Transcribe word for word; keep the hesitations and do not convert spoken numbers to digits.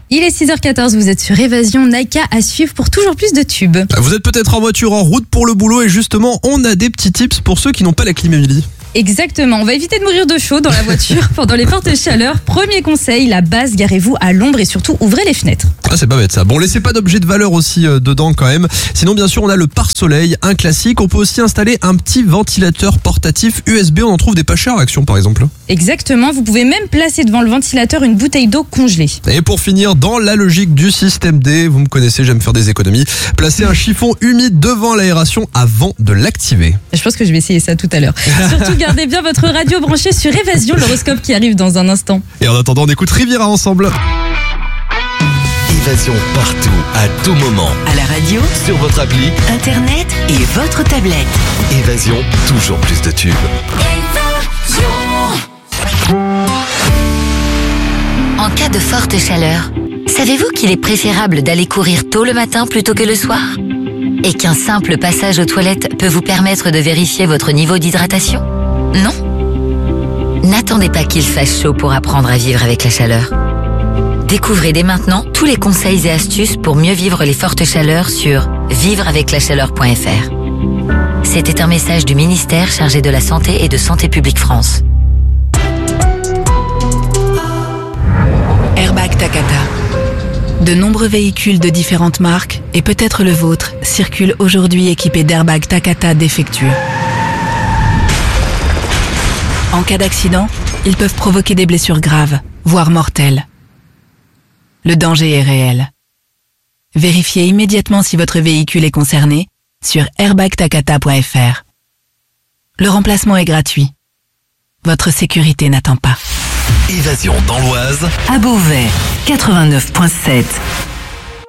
Il est six heures quatorze, vous êtes sur Évasion, Naika à suivre pour toujours plus de tubes. Vous êtes peut-être en voiture, en route pour le boulot et justement, on a des petits tips pour ceux qui n'ont pas la clim, Émilie. Exactement, on va éviter de mourir de chaud dans la voiture pendant les fortes chaleurs. Premier conseil, la base, garez-vous à l'ombre et surtout ouvrez les fenêtres. Ah, c'est pas bête ça. Bon, laissez pas d'objet de valeur aussi euh, dedans quand même. Sinon, bien sûr, on a le pare-soleil, un classique. On peut aussi installer un petit ventilateur portatif U S B. On en trouve des pas chers à Action par exemple. Exactement, vous pouvez même placer devant le ventilateur une bouteille d'eau congelée. Et pour finir, dans la logique du système D, vous me connaissez, j'aime faire des économies. Placez un chiffon humide devant l'aération avant de l'activer. Je pense que je vais essayer ça tout à l'heure. Surtout, gardez bien votre radio branchée sur Évasion, l'horoscope qui arrive dans un instant. Et en attendant, on écoute Riviera ensemble. Évasion partout, à tout moment. À la radio, Sur votre appli, internet et votre tablette. Évasion, toujours plus de tubes. En cas de forte chaleur, savez-vous qu'il est préférable d'aller courir tôt le matin plutôt que le soir ? Et qu'un simple passage aux toilettes peut vous permettre de vérifier votre niveau d'hydratation ? Non ? N'attendez pas qu'il fasse chaud pour apprendre à vivre avec la chaleur. Découvrez dès maintenant tous les conseils et astuces pour mieux vivre les fortes chaleurs sur vivre avec la chaleur point f r. C'était un message du ministère chargé de la Santé et de Santé publique France. Airbag Takata. De nombreux véhicules de différentes marques, et peut-être le vôtre, circulent aujourd'hui équipés d'airbags Takata défectueux. En cas d'accident, ils peuvent provoquer des blessures graves, voire mortelles. Le danger est réel. Vérifiez immédiatement si votre véhicule est concerné sur airbag takata point f r. Le remplacement est gratuit. Votre sécurité n'attend pas. Évasion dans l'Oise. À Beauvais, quatre-vingt-neuf virgule sept.